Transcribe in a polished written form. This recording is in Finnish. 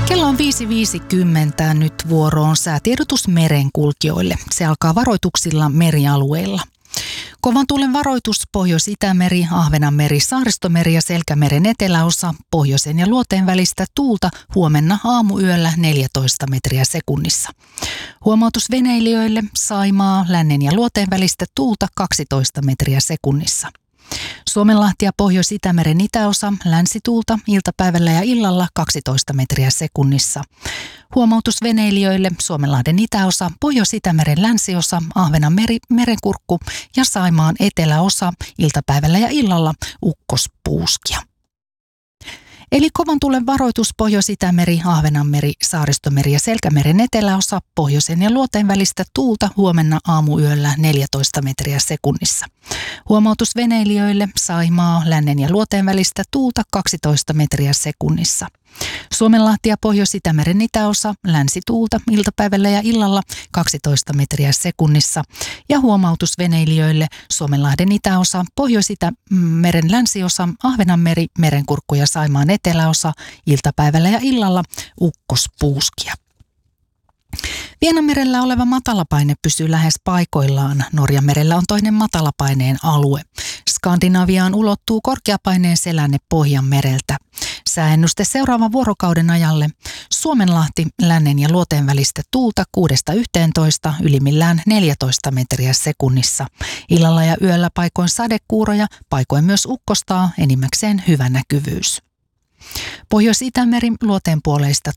Kello on 5.50, nyt vuoro on säätiedotus merenkulkijoille. Se alkaa varoituksilla merialueilla. Kovan tuulen varoitus Pohjois-Itämeri, Ahvenanmeri, Saaristomeri ja Selkämeren eteläosa, pohjoisen ja luoteen välistä tuulta huomenna aamuyöllä 14 metriä sekunnissa. Huomautus veneilijöille Saimaa, lännen ja luoteen välistä tuulta 12 metriä sekunnissa. Suomenlahti ja Pohjois-Itämeren itäosa, länsituulta iltapäivällä ja illalla 12 metriä sekunnissa. Huomautus veneilijöille Suomenlahden itäosa, Pohjois-Itämeren länsiosa, Ahvenanmeri, merenkurkku ja Saimaan eteläosa iltapäivällä ja illalla ukkospuuskia. Eli kovan tuulen varoitus Pohjois-Itämeri, Ahvenanmeri, Saaristomeri ja Selkämeren eteläosa, pohjoisen ja luoteen välistä tuulta huomenna aamuyöllä 14 metriä sekunnissa. Huomautus veneilijöille Saimaa, lännen ja luoteen välistä tuulta 12 metriä sekunnissa. Suomenlahti ja Pohjois-Itämeren itäosa, länsituulta iltapäivällä ja illalla 12 metriä sekunnissa. Ja huomautus veneilijöille Suomenlahden itäosa, Pohjois-Itämeren länsiosa, Ahvenanmeri, merenkurkku ja Saimaan eteläosa iltapäivällä ja illalla ukkospuuskia. Vienanmerellä oleva matalapaine pysyy lähes paikoillaan. Norjanmerellä on toinen matalapaineen alue. Skandinaviaan ulottuu korkeapaineen selänne Pohjanmereltä. Sääennuste seuraavan vuorokauden ajalle. Suomenlahti, lännen ja luoteen välistä tuulta 6–11, ylimmillään 14 metriä sekunnissa. Illalla ja yöllä paikoin sadekuuroja, paikoin myös ukkostaa, enimmäkseen hyvä näkyvyys. Pohjois-Itämeri luoteenpuoleista